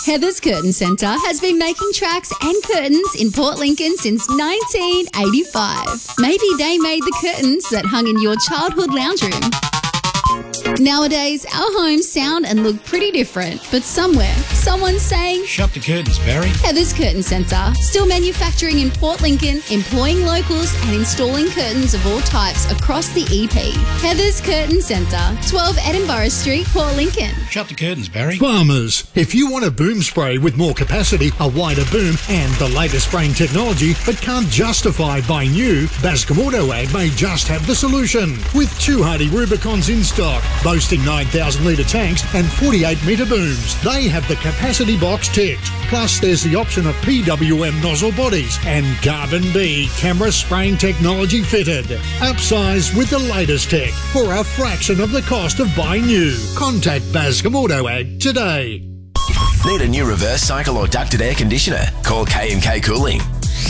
Heather's Curtain Centre has been making tracks and curtains in Port Lincoln since 1985. Maybe they made the curtains that hung in your childhood lounge room. Nowadays, our homes sound and look pretty different, but somewhere, someone's saying, "Shut the curtains, Barry." Heather's Curtain Centre, still manufacturing in Port Lincoln, employing locals and installing curtains of all types across the EP. Heather's Curtain Centre, 12 Edinburgh Street, Port Lincoln. Shut the curtains, Barry. Farmers, if you want a boom spray with more capacity, a wider boom and the latest spraying technology but can't justify buying new, Bascom Auto Ag may just have the solution. With two hardy Rubicons in stock, boasting 9,000 litre tanks and 48 metre booms. They have the capacity box ticked. Plus there's the option of PWM nozzle bodies and Carbon B camera spraying technology fitted. Upsize with the latest tech for a fraction of the cost of buying new. Contact Bascom Auto Ag today. Need a new reverse cycle or ducted air conditioner? Call K&K Cooling.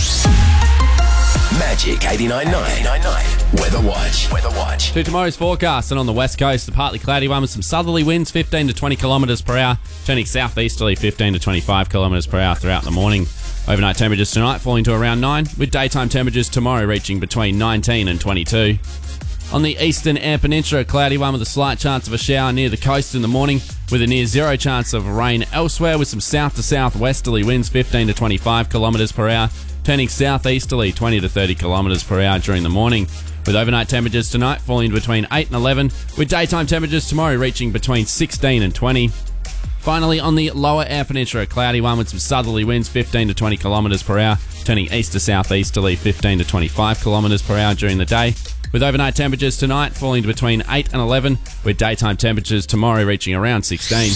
Magic 89.9. Weather Watch. To tomorrow's forecast, and on the west coast, a partly cloudy one with some southerly winds, 15 to 20 kilometres per hour, turning southeasterly 15 to 25 kilometres per hour throughout the morning. Overnight temperatures tonight falling to around 9, with daytime temperatures tomorrow reaching between 19 and 22. On the eastern Eyre Peninsula, a cloudy one with a slight chance of a shower near the coast in the morning, with a near zero chance of rain elsewhere, with some south to southwesterly winds 15 to 25 kilometres per hour, turning southeasterly 20 to 30 kilometres per hour during the morning, with overnight temperatures tonight falling between 8 and 11, with daytime temperatures tomorrow reaching between 16 and 20. Finally, on the lower Eyre Peninsula, a cloudy one with some southerly winds 15 to 20 kilometres per hour, turning east to southeasterly 15 to 25 kilometres per hour during the day, with overnight temperatures tonight falling to between 8 and 11, with daytime temperatures tomorrow reaching around 16.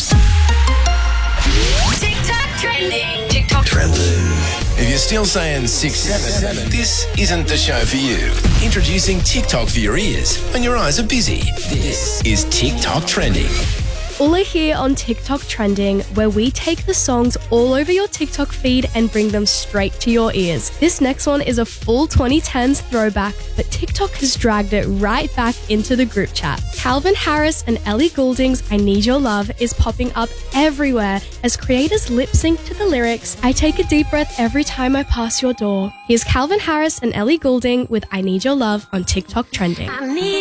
TikTok trending. TikTok If you're still saying 677, this isn't the show for you. Introducing TikTok for your ears when your eyes are busy. This is TikTok Trending. Ula here on TikTok Trending, where we take the songs all over your TikTok feed and bring them straight to your ears. This next one is a full 2010s throwback, but TikTok has dragged it right back into the group chat. Calvin Harris and Ellie Goulding's I Need Your Love is popping up everywhere as creators lip sync to the lyrics, I take a deep breath every time I pass your door. Here's Calvin Harris and Ellie Goulding with I Need Your Love on TikTok Trending.